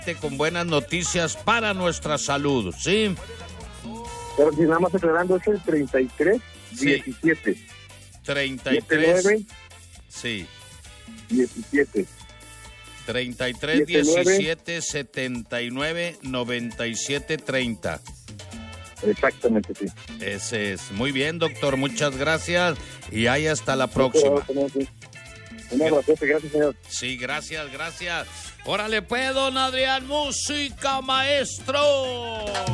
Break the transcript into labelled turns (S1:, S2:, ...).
S1: con buenas noticias para nuestra salud, ¿sí?
S2: Pero si nada más aclarando, es el 33 17.
S1: 33
S2: 19,
S1: sí.
S2: 17.
S1: 33 17 79 97 30.
S2: Exactamente, sí.
S1: Ese es. Muy bien, doctor, muchas gracias y ahí hasta la próxima.
S2: Un abrazo, gracias, señor.
S1: Sí, gracias. Órale, pues, don Adrián, música, maestro.